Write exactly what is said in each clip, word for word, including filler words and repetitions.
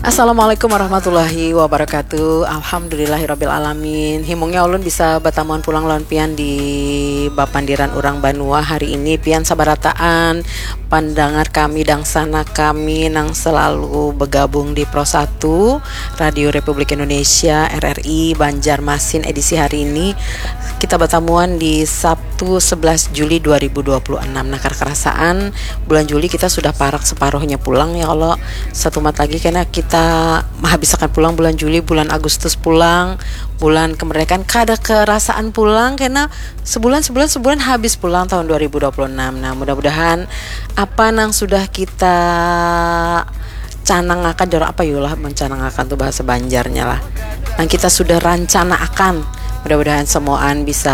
Assalamualaikum warahmatullahi wabarakatuh. Alhamdulillahirabbil alamin. Himungnya ulun bisa batamuan pulang lawan pian di Bapandiran Urang Banua hari ini pian sabarataan pandangar kami dan sana kami nang selalu bergabung di Pro satu Radio Republik Indonesia R R I Banjarmasin edisi hari ini. Kita bertamuan di Sabtu sebelas Juli dua ribu dua puluh enam. Nah, kerasaan bulan Juli kita sudah parak separuhnya pulang ya Allah. Satu mat lagi karena kita menghabiskan pulang bulan Juli, bulan Agustus pulang, bulan kemerdekaan kada kerasaan pulang karena sebulan sebulan sebulan habis pulang tahun dua ribu dua puluh enam. Nah, mudah-mudahan apa nang sudah kita canang akan jorok apa yulah mencanang akan tuh bahasa Banjarnya lah. Nah, kita sudah rencana akan mudah-mudahan semuaan bisa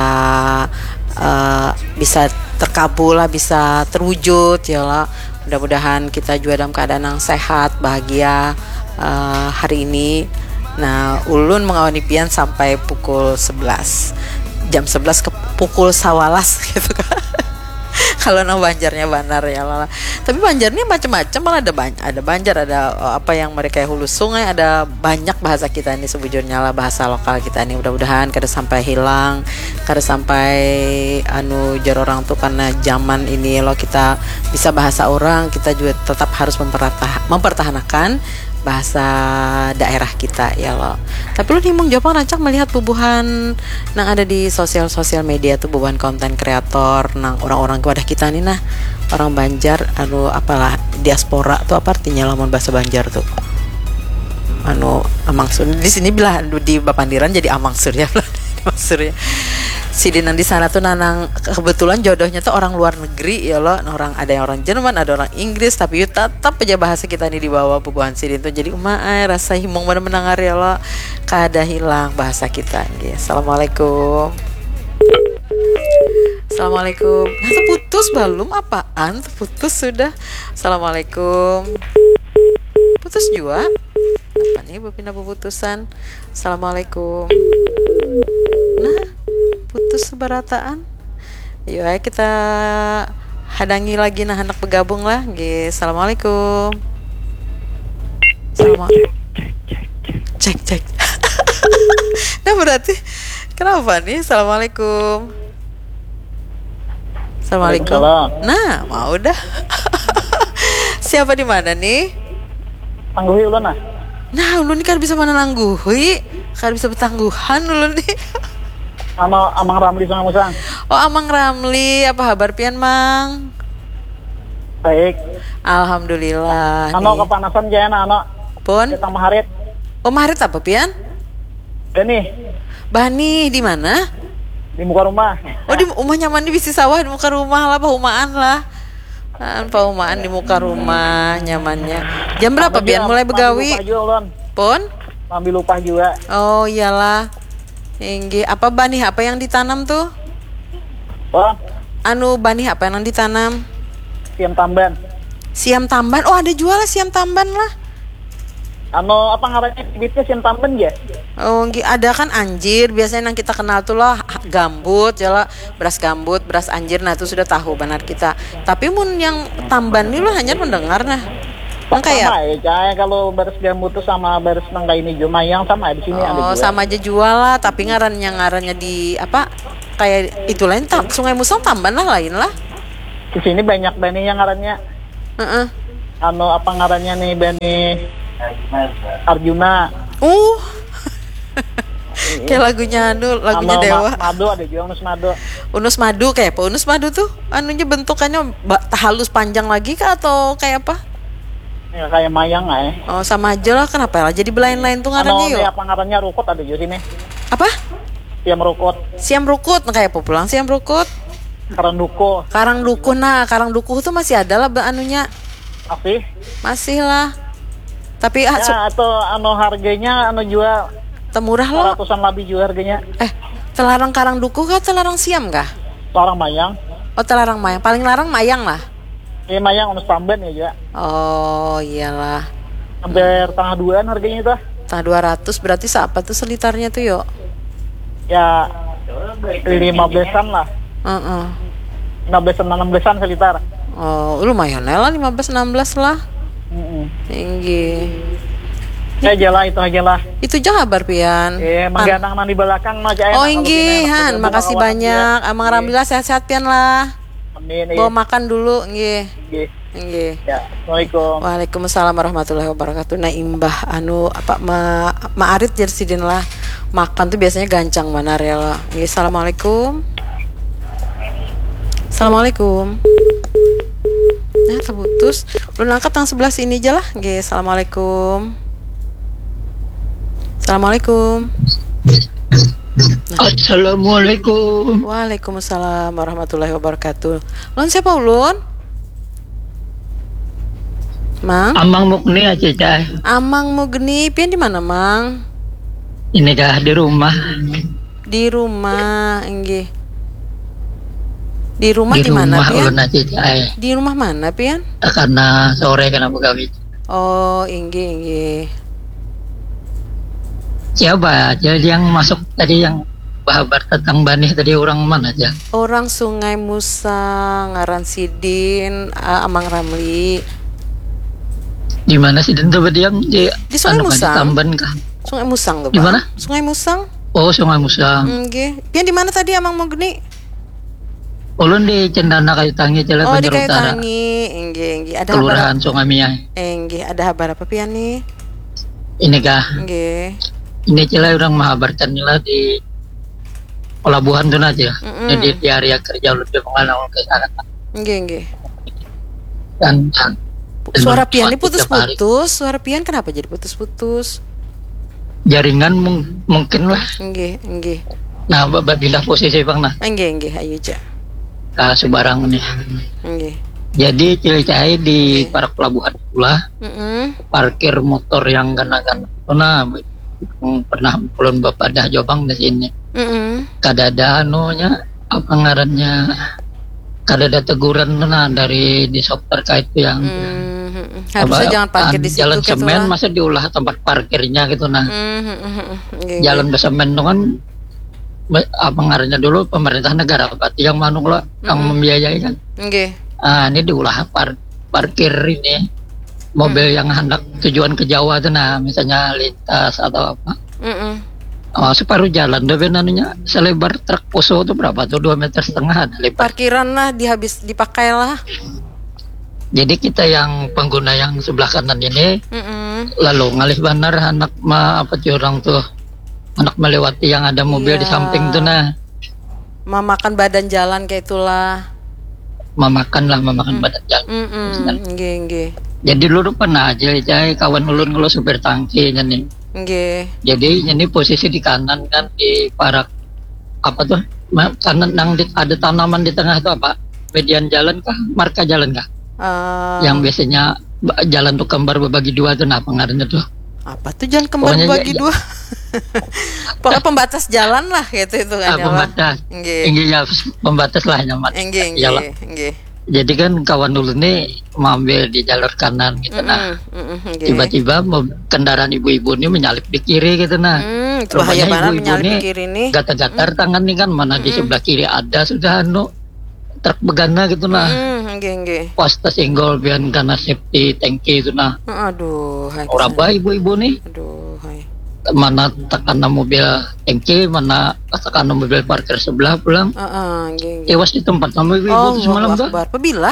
uh, bisa terkabul lah, bisa terwujud ya lah. Mudah-mudahan kita juga dalam keadaan yang sehat, bahagia uh, hari ini. Nah, ulun mengawani pian sampai pukul sebelas. Jam sebelas ke pukul sawalas gitu kan. Kalau nang Banjarnya Banar ya lah. Tapi Banjarnya macam-macam, malah ada banyak, ada Banjar, ada uh, apa yang mereka hulu sungai, ada banyak bahasa kita ini sebujurnya lah, bahasa lokal kita ini. Mudah-mudahan kada sampai hilang, kada sampai anu jar orang tuh karena zaman ini lo kita bisa bahasa orang, kita juga tetap harus mempertah- mempertahankan bahasa daerah kita ya lo. Tapi lu nimung Jepang rancak melihat bubuhan nang ada di sosial-sosial media tuh, bubuhan konten kreator nang orang-orang kewadah kita nih, nah orang Banjar anu apalah diaspora tuh apa artinya lamun bahasa Banjar tuh anu amangsur di sini bilah di Bapandiran jadi amangsur ya amangsur ya. Si Dinan di sana tuh nanang kebetulan jodohnya tuh orang luar negeri ya lo, orang ada yang orang Jerman, ada orang Inggris, tapi yuk tetap aja bahasa kita ini dibawa bubuhan Sidin tuh jadi umai rasa himong mana mendengar ya lo, kada hilang bahasa kita. Nggih. Assalamualaikum. Assalamualaikum. Nah, tuh putus belum apaan? Tuh putus sudah. Assalamualaikum. Putus juga. Apa nih berpindah putusan? Assalamualaikum. Nah, putus sebarataan. Yuk ayo kita hadangi lagi nah anak bergabung lah. Nggih. Assalamualaikum. Assalamualaikum. Cek cek. Nah berarti kenapa nih? Assalamualaikum. Assalamualaikum. Nah, mau dah. Siapa di mana nih? Tangguhi ulun nah. Nah, ulun ini kan bisa mana nangguhi, kan bisa bertangguhan ulun nih. Sama Amang Ramli sama Musang. Oh, Amang Ramli, apa kabar pian, Mang? Baik. Alhamdulillah. Ano kepanasan jaya ano. Pun? Kita maharit. Oh, maharit apa pian? Ini Bani di mana? di muka rumah. Oh, di rumah nyaman di bisi sawah di muka rumah lah, paumaan lah. Kan paumaan di muka rumah nyamannya. Jam berapa pian mulai begawi? Pun? Ambil upah juga. Oh, iyalah. Inggi, apa banih apa yang ditanam tuh? Oh, Anu banih apa yang ditanam? siam tamban. Siam tamban. Oh, ada jual lah siam tamban lah. Ano apa ngarannya bibitnya siam tamban ya? Oh, inggi, ada kan anjir. Biasanya yang kita kenal tuh lah gambut, ya lah, beras gambut, beras anjir. Nah, itu sudah tahu benar kita. Tapi mun yang tamban ini lo hanya mendengar nah. Sama kayak ya, kayak kalau beres gambut tuh sama beres nangka ini cuma yang sama di sini oh, ada juga. sama aja jual lah, tapi ngarannya ngarannya di apa? Kayak itu lain tak Sungai Musang tamban lah lain lah. Di sini banyak bani yang ngarannya. Heeh. Ano apa ngarannya nih bani Arjuna. Uh. Kayak lagunya anu, lagunya ano, Dewa. Ma- madu ada juga unus madu. Unus madu kayak apa? Unus madu tuh anunya bentukannya ba- halus panjang lagi kah atau kayak apa? Ya, kayak mayang nggak ya? Oh, sama aja lah, kenapa lah jadi belain-lain tuh ngarannya Ano yuk? nih apa ngarannya rukut ada juga sini. Apa? Siam rukut. Siam rukut, nah kayak apa pulang siam rukut? Karanduko. Karang duku, nah karang duku tuh masih ada lah ba- anunya. Masih? Masih lah. Tapi ah, su- Ya, atau ano harganya ano jual temurah loh. ratusan lebih juga harganya. Eh, telarang karang duku kah telarang siam kah? Seorang mayang. Oh, telarang mayang. Paling larang mayang lah. Ini mayang unus tamban ya juga. Oh, iyalah. Hampir tengah duaan harganya itu. Tengah dua ratus berarti siapa tuh selitarnya tuh yuk? Ya lima belasan lah. Heeh. lima belasan enam belasan selitar. Oh, lumayan lah lima belas enam belas lah. Mm-mm. Tinggi. nih? aja lah, itu aja lah. Itu jahabar pian. Eh, mengganang nang di belakang mah enak. Oh inggih, Han, makasih banyak. Amang alhamdulillah sehat-sehat pian lah. Amin. Bawa makan dulu, nggih. Nggih. Nggih. Ya, Assalamualaikum. Waalaikumsalam warahmatullahi wabarakatuh. Nah imbah anu apa ma, ma arit jersidin lah. Makan tuh biasanya gancang mana rela. Nggih, assalamualaikum. Assalamualaikum. Nah, terputus. Lu angkat tang sebelah sini aja lah. Nggih, assalamualaikum. Assalamualaikum. Assalamualaikum. Waalaikumsalam warahmatullahi wabarakatuh. Lon siapa ulun? Mang? Amang Mukni aja cah. Amang Mugni, pian di mana, Mang? Ini kah di rumah. Di rumah, nggih. Di rumah Di di mana, rumah pian? ulun aja cah. Di rumah mana, pian? Karena sore kena begawi. Oh, inggih, inggih. Siapa aja yang masuk tadi yang kabar tentang Bani tadi orang mana aja? Orang Sungai Musa, ngaran Sidin, uh, Amang Ramli. Di mana sih dan coba diam di Di Sungai anu, Musang. di Tamban kah? Sungai Musang tuh, Di Pak. mana? Sungai Musang. Oh, Sungai Musang. Nggih. Pian di mana tadi Amang Mugni? Ulun di Cendana Kayu Tangi Jalan Oh, di Banjar Kayu Utara. Tangi. Nggih, nggih. Ada Kelurahan habar. Sungai Miyai. Nggih, ada habar apa pian nih? Ini kah? Nggih. Ini cila orang mahabarkan nila di pelabuhan tuh aja. Mm-mm. Jadi di area kerja lebih mengenal ke sana. Nggih, nggih. Dan, dan Suara dan pian ini tiap hari. putus-putus. Suara pian kenapa jadi putus-putus? Jaringan mung- mungkin lah. Nggih, nggih. Nah, babila posisi bang nah Nggih, nggih, ayo ja. ke Subarang nih. Nggih. Jadi cilicai di para pelabuhan pula Heeh. parkir motor yang gana-gana. Nah, pernah pulun bapak dah jobang di sini. Heeh. Kadada anunya apa ngarannya? Kadada teguran nah dari di shop terkait yang Mm, harusnya apa, jangan parkir di situ jalan gitu semen lah. masa diolah tempat parkirnya gitu nah. Mm, mm, mm, mm. Nggih, Jalan besemen itu kan be- apa ngarannya dulu pemerintah negara berarti yang manung lah yang membiayai kan. nggih. Ah, ini diulah par- parkir ini mobil yang hendak tujuan ke Jawa tuh nah misalnya lintas atau apa. Heeh. Oh, separuh jalan tapi anunya selebar truk poso itu berapa tuh dua meter setengah ada lebar. Parkiran lah dihabis dipakai lah. Jadi kita yang pengguna yang sebelah kanan ini Heeh. lalu ngalih benar anak ma apa tuh orang tuh anak melewati yang ada mobil di Iya. samping tuh nah Memakan badan jalan kayak itulah. memakan lah memakan badan jalan. Heeh. Nggih, nggih. Jadi dulu pernah aja cai kawan ulun kalau supir tangki nih. Nggih. Jadi ini posisi di kanan kan di parak apa tuh ma- kanan yang di- ada tanaman di tengah itu apa median jalan kah marka jalan kah Eh, yang biasanya ba- jalan tuh kembar berbagi dua tuh nah pengaruhnya tuh apa tuh jalan kembar Pokoknya bagi ya- dua? Pokoknya pembatas jalan lah gitu itu kan ah, ya, Pak. pembatas Nggih. ini ya pembatas lah nyaman Nggih, jalan. nggih, nggih. Jadi kan kawan dulu nih mengambil di jalur kanan gitu nah Mm, mm, mm, nggih. tiba-tiba mob- kendaraan ibu-ibu ini menyalip di kiri gitu nah Hmm, itu bahaya Rupanya banget ibu-ibu menyalip nih ke kiri nih. gatar-gatar tangan nih kan mana di sebelah kiri ada sudah anu truk begana gitu nah Hmm, nggih, nggih. pas tersenggol biar karena safety tangki itu nah Aduh, hai. orang apa ibu-ibu nih Aduh, hai. mana tekanan mobil tangki mana tekanan mobil parkir sebelah pulang Heeh, nggih, nggih. tewas di tempat sama ibu-ibu Oh, tuh semalam tuh Akbar. Pebila?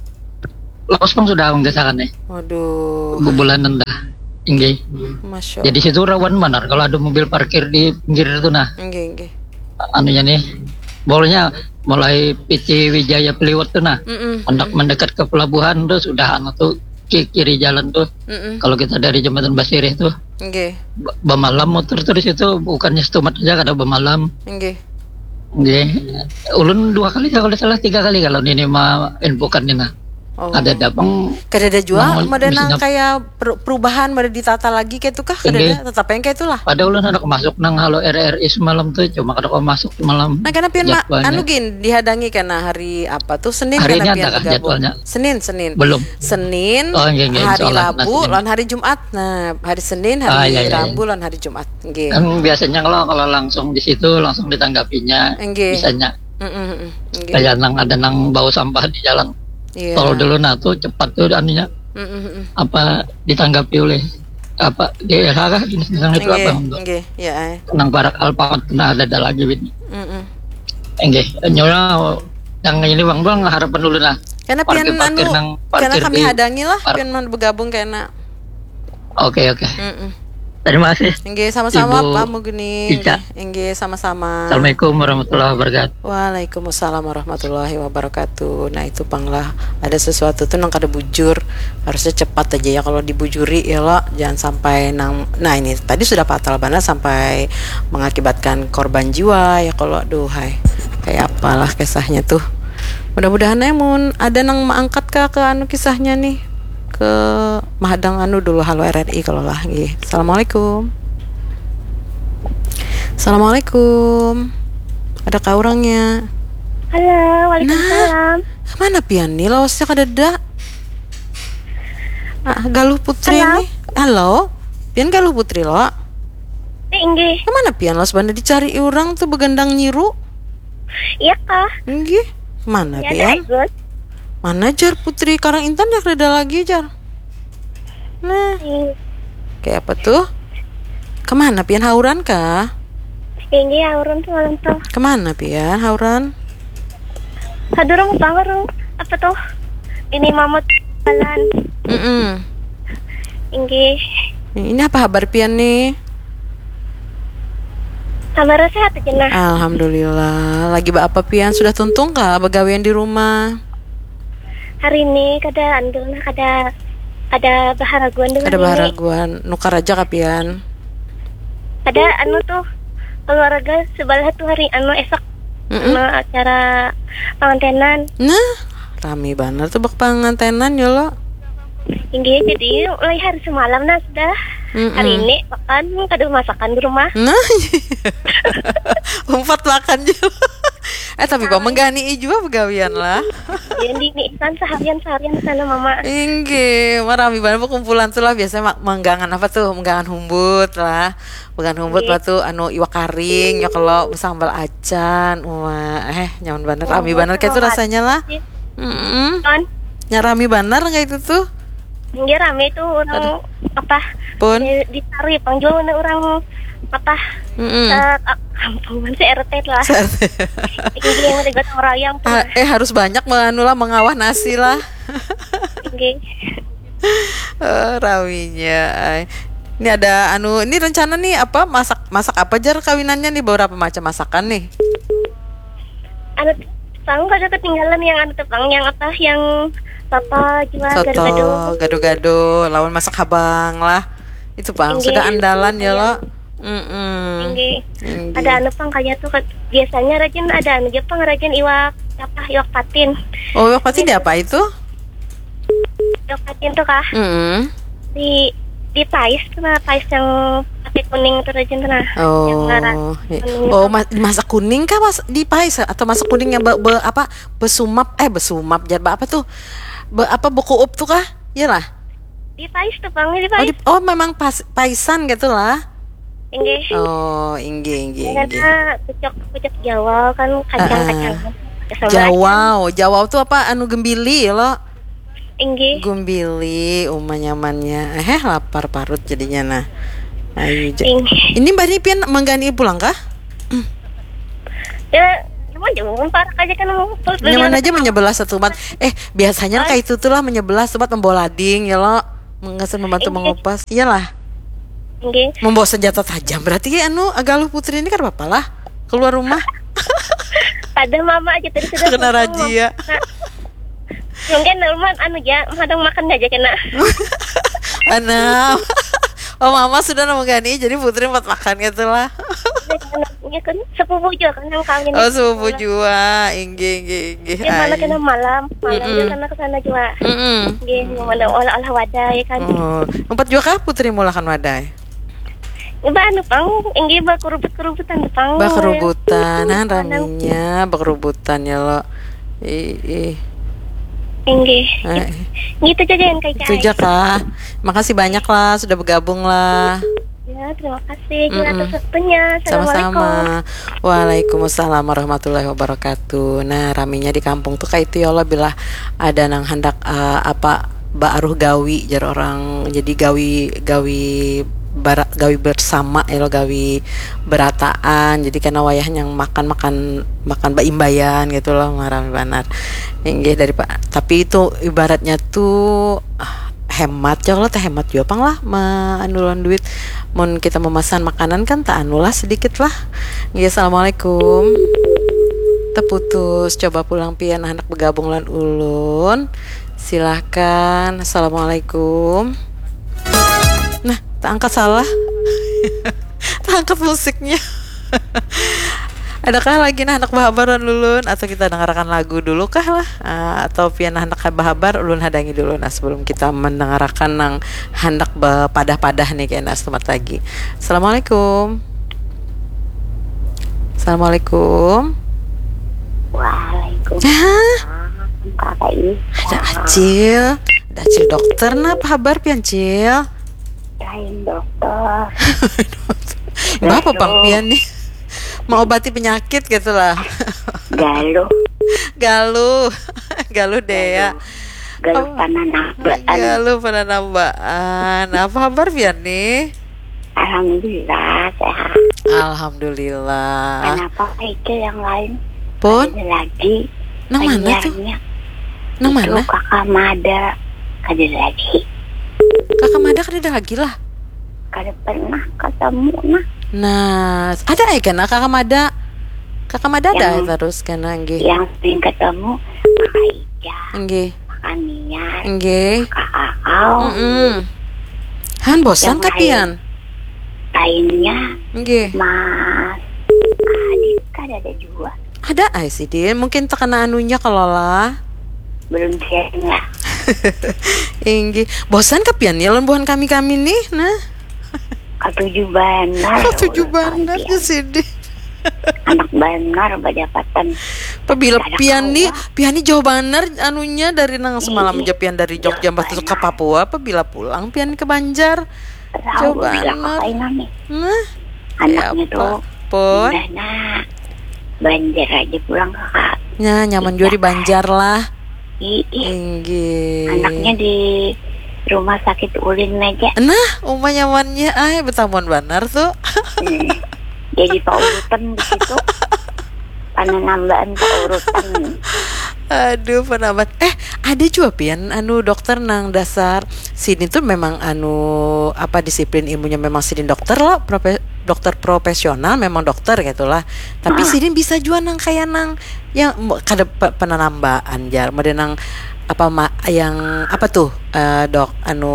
lawas pun sudah menggesakan nih Waduh. bubulanan dah tinggi Masya Allah. jadi situ rawan benar kalau ada mobil parkir di pinggir itu nah Nggih, nggih. anunya nih bolanya mulai P C Wijaya Peliwat tuh nah Mm-mm. hendak mendekat ke pelabuhan tuh sudah anu tuh ki- kiri jalan tuh Mm-mm. kalau kita dari jembatan Basirih tuh Nggih, Ba- Bamalam motor tuh di situ bukannya setumat aja ada Bamalam nggih. nggih ulun dua kali kalau tidak salah tiga kali kalau ini mah infokan ini nah Oh. ada dapang Kadada jual, Nongol, madana mestinya- kayak per- perubahan, mada ditata lagi kayak itu kah? Nggih. Kadada tetap yang kayak itulah. pada ulun hendak masuk nang halo R R I semalam tuh cuma kada kau masuk semalam Nah, karena pian ma, jadwalnya. anu gin dihadangi karena hari apa tuh Senin Hari karena ini pian ada kah bergabung. jadwalnya? Senin, Senin. belum Senin, Oh, nggih, nggih, hari insyaallah, Rabu, nah, Senin. lawan hari Jumat. Nah, hari Senin, hari Ah, iya, iya, Rabu, lawan hari Jumat. Nggih. kan biasanya kalau kalau langsung di situ langsung ditanggapinya Nggih. bisanya Mm, mm, mm, nggih. kayak nang ada nang bau sampah di jalan Iya. tol dulu nah tuh cepat tuh anunya Mm, mm, mm. apa ditanggapi oleh apa dia kakak jenis nang itu apa Nggih, nggih, ya. ay. nang barak alpakat kena ada ada lagi win Mm-mm. enggak nyonya yang ini bang bang harapan dulu lah Karena pian anu, parkir nang karena parkir kami di hadangi lah, par- pian mau bergabung karena. oke oke Mm-mm. terima kasih Nggih, sama-sama Ibu Pak Mugni. Ica. Nggih, sama-sama. Assalamualaikum warahmatullahi wabarakatuh. Waalaikumsalam warahmatullahi wabarakatuh. Nah itu panglah ada sesuatu tuh nang kada bujur harusnya cepat aja ya kalau dibujuri ya lo jangan sampai nang. Nah ini tadi sudah fatal banget sampai mengakibatkan korban jiwa ya kalau duhai kayak apalah kisahnya tuh. Mudah-mudahan emun ada nang mengangkat ke ke anu kisahnya nih ke Mahadang anu dulu halo R R I kalau lah nggih. Assalamualaikum. Assalamualaikum. Adakah orangnya? Halo, waalaikumsalam. Kemana pian nih lawasnya kadada? Ah, Galuh Putri Halo. nih. Halo. Pian Galuh Putri lo. Eh, inggih. Kemana pian lo sebenarnya dicari orang tuh begendang nyiru? Iya kah? Nggih. Mana Ya, pian? Gus. Mana jar Putri Karang Intan ya reda lagi jar. Nah, Hmm, kayak apa tuh? Kemana pian hauran kah? Inggih, aurun tuh malam tuh. Kemana pian hauran? Sadurung bangun apa tuh? Ini mamut jalan. Mm-mm. Inggih. Ini apa kabar pian nih? Kabar sehat aja nah. Alhamdulillah. Lagi ba apa pian sudah tuntung kah begawean di rumah? Hari ini kada andul nah kada ada baharaguan dengan Ada ini. baharaguan nukar aja kah pian? Ada anu tuh keluarga sebelah tuh hari anu esok Mm-mm. anu acara pengantenan. Nah, rame banget tuh bak pengantenan ya lo. Inggih, jadi mulai hari semalam nah sudah. Mm-mm. Hari ini makan kada masakan di rumah. Nah, empat makan juga. Eh tapi pak menggani juga begawian lah. Jadi ini ikan seharian seharian di sana mama. Inggih, mah rame banget kumpulan tuh lah biasanya mak- menggangan apa tuh? Menggangan humbut lah. Menggangan humbut Iya. lah tuh anu iwak karing ya kalau sambal acan. Wah, eh nyaman banget rame Oh, banget kayak itu sambal rasanya lah. acan. Mm-mm. Kan? Ya rame banget kayak itu tuh. Dia rame itu orang apa? Pun. Di, dicari panggil orang apa? Mm-mm. Sa- ah, kampungan si R T lah. Ini yang ada gotong royong tuh. Ah, eh harus banyak menganu lah mengawah nasi lah. Inggih. Eh, rawinya. ay. Ini ada anu ini rencana nih apa masak masak apa jar kawinannya nih beberapa macam masakan nih. Anu tepang kada ketinggalan yang anu tepang yang apa yang papa jual Soto, gado-gado. gado-gado, lawan masak habang lah. Itu Bang, Inggih. sudah andalan ya Iya. lo. Mm-mm. Inggih. Inggih. Ada anu pang kayak tuh biasanya rajin ada anu Jepang rajin iwak apa iwak patin. Oh, pasti dia apa itu? Iwak patin tuh kah? Mm-mm. Di di pais tuh nah pais yang pakai kuning tuh rajin tuh nah. Yang merah. Oh, iya. kuning oh itu. ma- masak kuning kah mas di pais atau masak kuning yang be, be- apa besumap eh besumap jadi apa tuh be, apa bekuup tuh kah? Iyalah. Di pais tuh bang di Oh, pais. di, oh memang pas, paisan gitu lah. Inggih. Oh, inggih inggih inggih. Karena kucok kucok Jawa kan kacang-kacang. Sambal Jawau, jawau tuh apa anu gembili ya lo? acan. Inggih. Gumbili, uma nyamannya. Eh, lapar parut jadinya nah. Ayo. ja- Inggih. Ini Mbak Nipian menggani pulang kah? Ya, cuma jangan parah aja kan mau. Nyaman aja menyebelah satu umat. Eh, biasanya kayak itu tuh lah menyebelah sobat membawa lading ya lo. Mengasih membantu Inggih. mengupas. Iyalah. Inggih. Membawa senjata tajam berarti ya anu Galuh Putri ini kan apa lah keluar rumah Ada mama aja tadi sudah. kena ngomong, razia. Nah, mungkin normal anu ya, madang makan aja kena. Anak. Oh mama sudah menggani jadi Putri buat makan gitu lah. Ya kan sepupu juga kan yang kawin. Oh sepupu jua, inggih inggih inggih. Ya mana Ay. kena malam, malam Mm-mm. dia sana ke sana juga. Mm-mm. Inggih, mana olah-olah wadah ya kan. Oh, empat juga kah Putri mulakan wadai? Ba anu pang, inggih ba kerubut-kerubutan tuh, pang. Bak kerubutan, nah Kerubutan. raminya bak kerubutan ya lo. Ih, ih. Inggih. Ay. Gitu aja yang kayak Itu aja kah? Makasih banyak lah sudah bergabung lah. Ya, terima kasih juga Mm-mm. atas waktunya. Assalamualaikum. Sama-sama. Waalaikumsalam warahmatullahi wabarakatuh. Nah, raminya di kampung tuh kayak itu ya Allah bila ada nang hendak eh, apa baaruh gawi jar orang, jadi gawi gawi barat gawi bersama ya lo, gawi berataan, jadi karena wayahnya yang makan makan makan baimbayan gitu loh ngarami banar inggih dari Pak. Tapi itu ibaratnya tuh ah, hemat ya Allah, teh hemat juga pang lah anulan duit mun kita memesan makanan kan tak anulah sedikit lah. Ya, assalamualaikum. Terputus, coba pulang pian anak bergabung lan ulun, silahkan. Assalamualaikum. Nah, tak angkat salah. Tak angkat musiknya. Adakah lagi nah anak bahabaran ulun, atau kita dengarkan lagu dulu kah lah, uh, atau pian anak bahabar ulun hadangi dulu nah sebelum kita mendengarkan nang hendak padah-padah nih kayak nas tempat lagi. Assalamualaikum. Assalamualaikum. Waalaikumsalam. Kakak ini. Ada Acil, ada Acil dokter nah apa kabar pian Cil? Lain dokter. Bapak Bang Pian nih mau obati penyakit gitu lah. Galuh. Galuh. Galuh deh ya. Galuh pananambaan. Galuh pananambaan. Apa kabar Pian nih? Alhamdulillah sehat. Alhamdulillah. Kenapa itu yang lain? Pun? Ada lagi. Nang mana tuh? Nang mana? Itu kakak Mada. Ada lagi. Kakak Mada kan ada lagi lah. Kada pernah ketemu nah. Nah, ada ya kan kakak Mada. Kakak Mada ada Yang- terus kan nggih. Yang sering ketemu kakak Ija, Nggih. kakak Niar, Nggih. kakak Aau. Heeh. Han bosan Yang ka Pian? Lainnya Nggih. Mas Adit kan ada juga. Ada ay sih Din, mungkin terkena anunya kalau lah. Belum sharing lah. Inggi, bosan ka Pian ya buhan kami-kami nih. Nah, Ketujuh banar. tujuh bandar ke sini. Anak banar berdapatan. Pabila Ada Pian nih, kawa. Pian nih jauh banar anunya dari nang semalam Iya. aja Pian dari Jogja mbah terus ke Papua. Pabila pulang Pian ke Banjar. Tahu Coba, bilang Nar. kakak ini. Nah, Anaknya ya, tuh. Pun, Udah nak. Banjar aja pulang kakak. nya nyaman juga di Banjar lah. Ih, ih. Inggi. Anaknya di rumah sakit ulin aja. Nah, umah nyamannya ay betamuan banar tuh. Hmm. Jadi paurutan di situ. Pananambaan paurutan. Aduh penambat. Eh ada juga Pian anu dokter nang dasar sini tuh memang anu apa disiplin ilmunya memang sini dokter lah, profe- dokter profesional memang dokter gitulah. Tapi Ah. sini bisa juga nang kayak nang yang mo- kada pe- penanambaan jar, mode nang apa ma, yang apa tuh eh, dok anu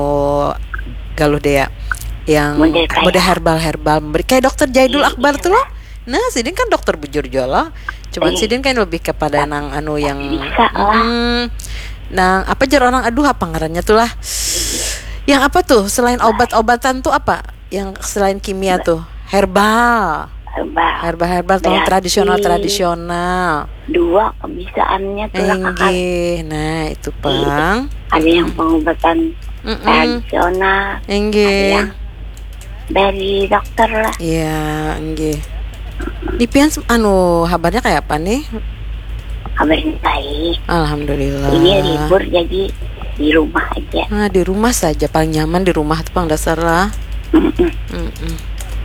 galuh dea yang Model kayak- mode herbal herbal memberi kayak dokter Jaidul Iya, Akbar iya tuh loh. Nah, Sidin kan dokter bujur jola. Cuman Iya. Sidin kan lebih kepada nang anu yang Bisa lah. Hmm, nang apa jar orang aduh apa ngarannya tuh lah. Yang apa tuh selain obat-obatan tuh apa? Yang selain kimia tuh herbal. Herbal. Herbal-herbal tuh Berarti tradisional-tradisional. Dua kebisaannya tuh lah kakak. Enggih. Nah, itu Pang. Ada yang pengobatan Mm-mm. tradisional. Ada Enggih. yang dari dokter lah. Iya, enggih. Di Pian anu kabarnya kayak apa nih? Kabarnya baik. Alhamdulillah. Ini libur jadi di rumah aja. Nah, di rumah saja paling nyaman di rumah tuh Pang dasar lah. Mm-mm. Mm-mm.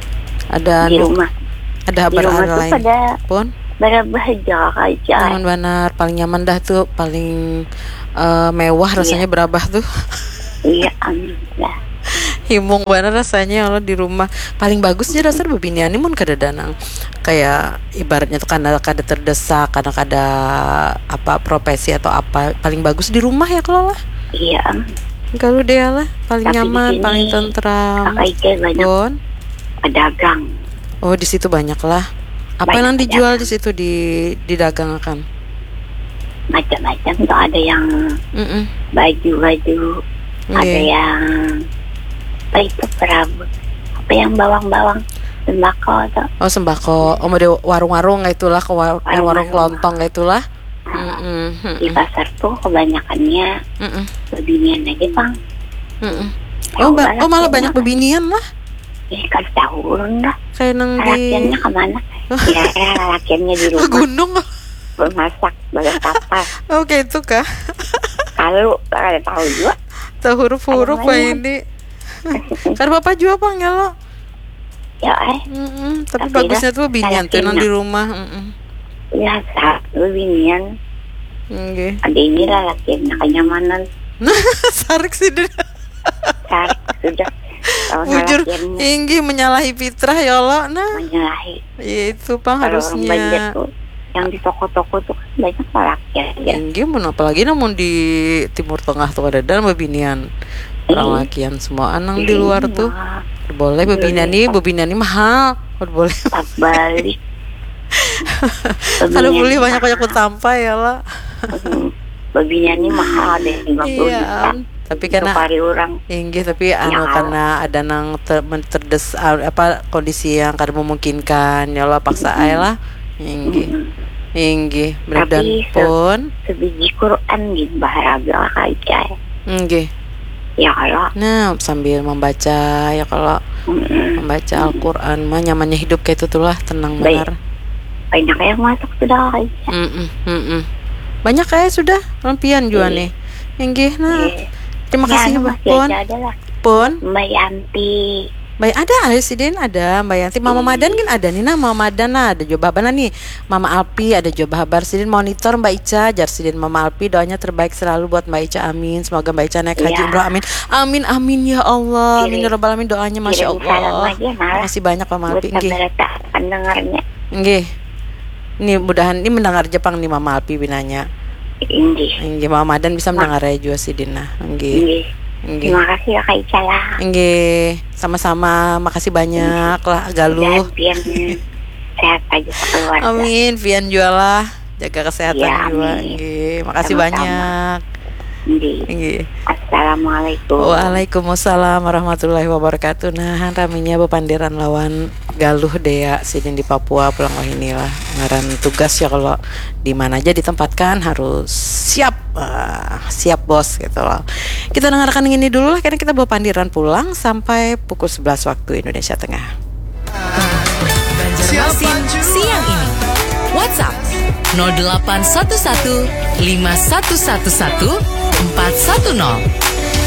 Ada Di anu, rumah. ada Di kabar rumah anu tuh lain pada pun berbahagia aja. nyaman benar paling nyaman dah tuh paling eh, mewah rasanya berabah tuh. Iya, alhamdulillah. Himung bener rasanya kalau di rumah paling bagus sih rasanya bebinian mun kada danang kayak ibaratnya tuh karena kada terdesak karena kada apa profesi atau apa paling bagus di rumah ya kalau lah Iya. kalau dia lah paling Tapi di nyaman sini paling tentram Kakak Ike banyak pun pedagang. oh di situ banyak lah apa Banyak yang dijual pedagang. di situ di didagangkan. Macam-macam tuh ada yang Mm-mm. baju-baju, ada Nggih. yang apa itu perabot, apa yang bawang-bawang sembako tuh. Oh sembako, oh mau di warung-warung kayak itulah, ke war- Warung-warung. warung kelontong kayak itulah. Nah, Mm-mm, di mm-mm, pasar tuh kebanyakannya mm-mm, beginian aja bang. mm-mm. Oh, ba- oh malah banyak bebinian lah, Eh kan tahun lah. kayak nang di Lakiannya kemana? Kira-kira lakiannya di rumah gunung. bermasak bagai kapal. Oh kayak itu kah? Kalau ada tahu juga. Tahu huruf-huruf Pak Indi. Karena Bapak juga panggil lo. Ya eh. Mm-mm, tapi, Tapi bagusnya dah, tuh binian saya tenan kena. di rumah. Mm-mm. Ya satu binian. Nggih. Ada inilah laki yang kenyamanan. Sarik sih dia. Tarik sudah. Tahun Bujur lakiannya Inggi menyalahi fitrah ya Allah. Nah, menyalahi. itu Bang Kalau orang Banjar harusnya. tuh yang di toko-toko tuh kan banyak laki ya. Inggi mun apalagi namun di Timur Tengah tuh ada dan bebinian. Orang lakian semua anang di luar tuh. Boleh bebinian nih, bebinian nih mahal. Boleh. Tak balik. Kalau beli banyak-banyak tanpa ya lah. Babinya ini mahal deh lima puluh Iya. juta. Tapi karena Setiap hari orang. Inggih tapi anu Ya, karena ada nang ter, terdes apa kondisi yang kada memungkinkan ya Allah paksa ae lah. Inggih. Inggih, mudah-mudahan Tapi se- pun. Sebiji Quran gitu baharaga kayak. Inggih. Ya kalau Nah, sambil membaca ya kalau mm, membaca Al-Qur'an mah nyamannya hidup kayak itu tuh lah, tenang Baik. benar. banyak yang masuk sudah kayak. Mm-mm, mm-mm. Banyak kayak sudah lampian juga Iya. nih. Inggih. Nah, Eh, terima ya, kasih anu Mbak masih Pun. aja ada lah. Pun. Mbak Yanti. Mbak ada Residen ada Mbak Yanti Mama Madan kan ada nih nah Mama Madan nah ada jawab habar nih Mama Alpi ada jawab habar Sidin monitor Mbak Ica jar Sidin Mama Alpi doanya terbaik selalu buat Mbak Ica amin semoga Mbak Ica naik haji Iya. umroh amin amin amin ya Allah amin Kirim- ya rabbal alamin doanya masya kirim salam Allah aja, Nala. makasih banyak Mama Buat Alpi nggih kamerata pendengarnya. nggih ini mudahan ini mendengar Jepang nih Mama Alpi binanya Ini. nggih Mama Madan bisa mendengar ya juga Sidin nah nggih Ini. nggih Terima kasih ya Kak Ica lah. nggih sama-sama makasih banyak lah Galuh. Dan Pian sehat aja keluarga. Amin, Vian jualah jaga kesehatan Ya, juga. amin. Nggih, makasih Sama-sama. banyak. Ini. Nggih. Assalamualaikum. Waalaikumsalam warahmatullahi wabarakatuh. Nah, raminya bepandiran lawan Galuh Dea sidin di Papua pulang wahini lah. Ngaran tugas ya kalau di mana aja ditempatkan harus siap. Ah, siap bos gitu loh. Kita dengarkan yang ini dulu lah karena kita bawa pandiran pulang sampai pukul sebelas waktu Indonesia Tengah. Banjarmasin siang ini. WhatsApp nol delapan satu satu lima satu satu satu empat satu nol.